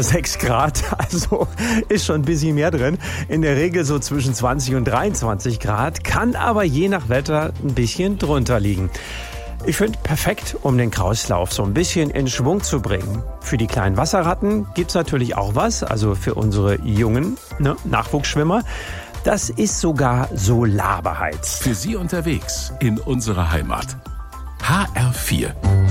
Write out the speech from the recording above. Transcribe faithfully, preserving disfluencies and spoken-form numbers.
sechs Grad, also ist schon ein bisschen mehr drin. In der Regel so zwischen zwanzig und dreiundzwanzig Grad, kann aber je nach Wetter ein bisschen drunter liegen. Ich finde perfekt, um den Kreislauf so ein bisschen in Schwung zu bringen. Für die kleinen Wasserratten gibt's natürlich auch was, also für unsere jungen ne, Nachwuchsschwimmer. Das ist sogar Solarbeheiz. Für Sie unterwegs in unserer Heimat. H R vier.